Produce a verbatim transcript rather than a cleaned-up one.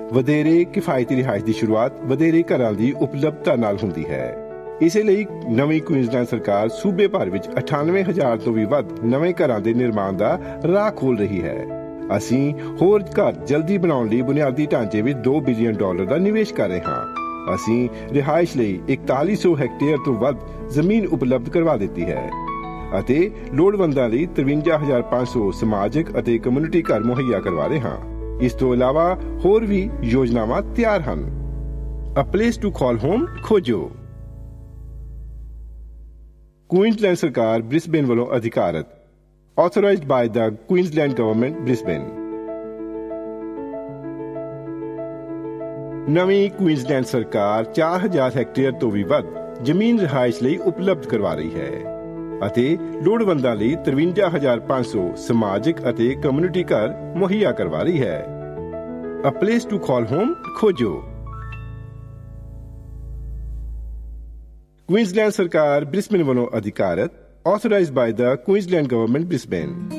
ਵਧੇਰੇ ਕਿਫਾਇਤੀ ਰਿਹਾਇਸ਼ ਦੀ ਸ਼ੁਰੂਆਤ ਵਧੇਰੇ ਘਰਾਂ ਦੀ ਉਪਲਬਧਤਾ ਨਾਲ ਹੁੰਦੀ ਹੈ। ਇਸੇ ਲਈ ਨਵੀਂ ਕੁਈਨਜ਼ਲੈਂਡ ਸਰਕਾਰ ਸੂਬੇ ਭਰ ਵਿੱਚ ਅਠਾਨਵੇਂ ਹਜ਼ਾਰ ਤੋਂ ਵੀ ਵੱਧ ਨਵੇਂ ਘਰਾਂ ਦੇ ਨਿਰਮਾਣ ਦਾ ਰਾਹ ਖੋਲ ਰਹੀ ਹੈ। ਅਸੀਂ ਹੋਰ ਘਰ ਜਲਦੀ ਬਣਾਉਣ ਲਈ ਬੁਨਿਆਦੀ ਢਾਂਚੇ ਵਿੱਚ ਦੋ ਬਿਲੀਅਨ ਡਾਲਰ ਦਾ ਨਿਵੇਸ਼ ਕਰ ਰਹੇ ਹਾਂ। ਅਸੀਂ ਰਿਹਾਇਸ਼ ਲਈ ਇਕਤਾਲੀ ਸੌ ਹੈਕਟੇਅਰ ਤੋਂ ਵੱਧ ਜ਼ਮੀਨ ਉਪਲਬਧ ਕਰਵਾ ਦਿੱਤੀ ਹੈ ਅਤੇ ਲੋੜਵੰਦਾਂ ਲਈ ਤਰਵੰਜਾ ਹਜ਼ਾਰ ਪੰਜ ਸੌ ਸਮਾਜਿਕ ਅਤੇ ਕਮਿਊਨਿਟੀ ਘਰ ਮੁਹੱਈਆ ਕਰਵਾ ਰਹੇ ਹਾਂ। ਇਸ ਤੋਂ ਇਲਾਵਾ ਹੋਰ ਵੀ ਯੋਜਨਾਵਾਂ ਤਿਆਰ ਹਨ। ਅ ਪਲੇਸ ਟੂ ਕਾਲ ਹੋਮ ਖੋਜੋ। ਕੁਈਨਜ਼ਲੈਂਡ ਸਰਕਾਰ ਬ੍ਰਿਸਬੇਨ ਵੱਲੋਂ ਅਧਿਕਾਰਤ, authorized by the Queensland Government, Brisbane। ਨਵੀਂ ਕੁਈਨਜ਼ਲੈਂਡ ਸਰਕਾਰ ਚਾਰ ਹਜ਼ਾਰ ਹੈਕਟੇਅਰ ਤੋਂ ਵੀ ਵੱਧ ਜ਼ਮੀਨ ਰਿਹਾਇਸ਼ ਲਈ ਉਪਲਬਧ ਕਰਵਾ ਰਹੀ ਹੈ ਅਤੇ ਲੋੜਵੰਦਾਂ ਲਈ ਤਰਵੰਜਾ ਹਜ਼ਾਰ ਪੰਜ ਸੌ ਸਮਾਜਿਕ ਅਤੇ ਕਮਿਊਨਿਟੀ ਘਰ ਮੁਹੱਈਆ ਕਰਵਾ ਰਹੀ ਹੈ। ਅ ਪਲੇਸ ਟੂ ਕਾਲ ਹੋਮ ਖੋਜੋ। ਕੁਈਨਜ਼ਲੈਂਡ ਸਰਕਾਰ ਬ੍ਰਿਸਬੇਨ ਵੱਲੋਂ ਅਧਿਕਾਰਤ, authorized by the Queensland Government, Brisbane।